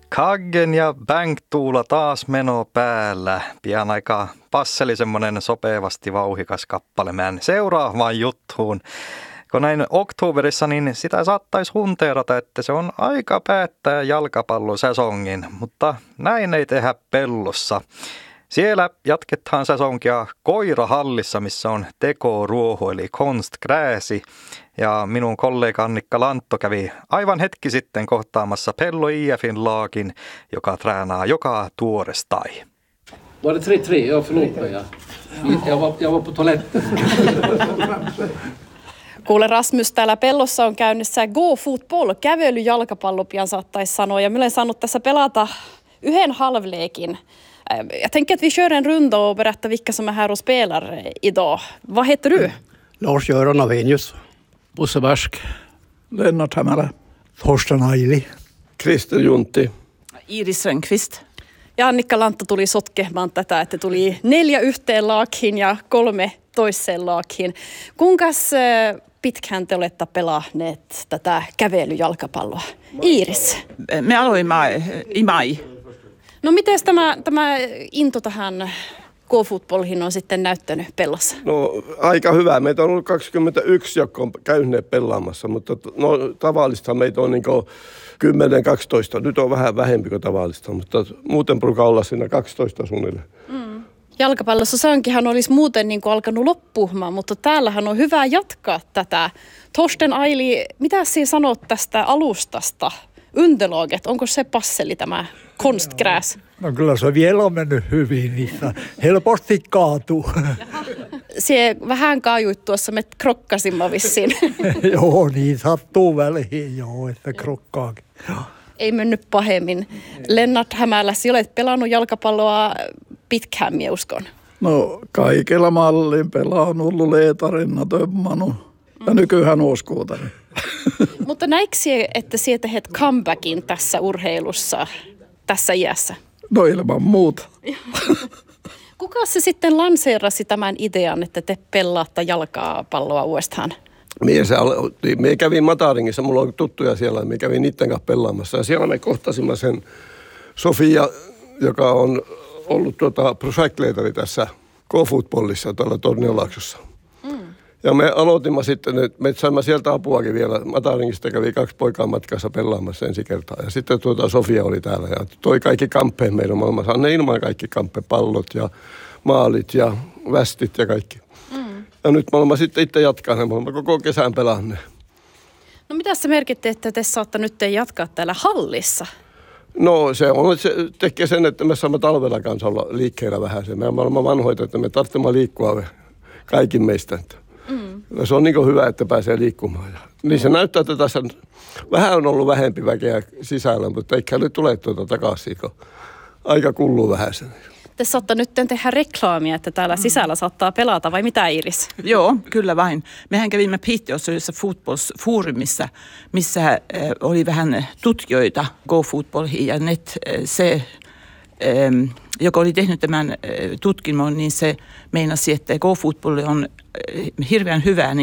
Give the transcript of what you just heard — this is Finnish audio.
Kaggen ja Banktuula taas meno päällä. Pian aika passeli semmonen sopevasti vauhikas kappale meidän seuraavaan juttuun. Kun näin oktoberissa, niin sitä saattaisi hunteerata, että se on aika päättää jalkapallosesongin, mutta näin ei tehdä Pellossa. Siellä jatketaan sesonkia Koirahallissa, missä on tekoruoho eli konstgräsi. Ja minun kollega Annikka Lantto kävi aivan hetki sitten kohtaamassa Pello IF:n laakin, joka tränaa joka tuorestai. Var det 3-3? Ja, förlåt mig. Jag var på toaletten. Kuule Rasmus, täällä Pellossa on käynnissä Go Fotboll, kävelyjalkapallo pian saattaisi sanoa. Ja minä olen saanut tässä pelata yhden halvlekin. Jag tänker att vi kör en runda och berättar vilka som är här och spelar idag. Vad heter du? Lars-Göran Avenius. Bosse Barsk. Lennart Hämälä. Torsten Aili. Christer Juntti. Iris Rönnqvist. Ja Annikka Lantto tuli sotkemaan tätä, että tuli 4 yhteen laakkiin ja 3 toiseen laakkiin. Kuinkas pitkään te olette pelanneet tätä kävelyjalkapalloa? Iiris. Me aloimme i maj. No miten tämä into tähän Go-fotbolliin on sitten näyttänyt Pellossa? No aika hyvä. Meitä on ollut 21, jotka on käyneet pelaamassa, mutta tavallista meitä on 10-12. Nyt on vähän vähempi kuin tavallista, mutta muuten pruukaa olla siinä 12 suunnilleen. Jalkapallossa sankihan olisi muuten alkanut loppumaan, mutta täällähän on hyvä jatkaa tätä. Torsten Aili, mitä sinä sanot tästä alustasta? Underlaget, onko se passeli tämä konstgräs? No kyllä se vielä on mennyt hyvin, niissä helposti kaatuu. Sie vähän kaajuit tuossa, me krokkasimme vissiin. Joo, niin sattuu väliin, joo, että krokkaakin. Ei mennyt pahemmin. Lennart Hämälä, sinä olet pelannut jalkapalloa pitkään, minä uskon. No kaikilla mallin pelaan, ollut leetarina, tömmannut ja nykyään uskoutani. Mutta näikö sinä, että sinä teet comebackin tässä urheilussa, tässä iässä? No ilman muuta. Kuka se sitten lanseerasi tämän idean, että te pelaatte jalkapalloa uudestaan? Me kävin Mataringissa, mulla on tuttuja siellä, me kävin niiden kanssa pelaamassa. Ja siellä me kohtasimme sen Sofia, joka on ollut projektleitari tässä Go-fotbollissa tuolla Tornionlaaksossa. Ja me aloitimme sitten, että me saimme sieltä apuakin vielä. Mataringista kävi 2 poikaa matkassa pelaamassa ensi kertaa. Ja sitten Sofia oli täällä ja toi kaikki kamppeen meidän maailmassa. Ne ilman kaikki kamppepallot ja maalit ja västit ja kaikki. Ja nyt me olemme sitten itse jatkaneet. Me olemme koko kesän pelanneet. No mitä se merkitte, että te saatte nyt jatkaa täällä hallissa? No se tekee sen, että me saamme talvella kanssa olla liikkeellä vähän. Me olemme vanhoita, että me tarvitsemme liikkua kaikin meistä. Se on hyvä, että pääsee liikkumaan. Niin se näyttää, että tässä vähän on ollut vähempi väkeä sisällä, mutta eikä nyt tule takaisin, kun aika kulluu vähän sen. Te saatte nyt tehdä reklaamia, että täällä sisällä saattaa pelata, vai mitä Iris? Joo, kyllä vain. Mehän kävimme Piteåssa fotbollsfoorumissa, missä oli vähän tutkijoita Go-fotbolliin ja se joka oli tehnyt tämän tutkimun, niin se meinasi, että Go-fotbolli on hirveän hyvää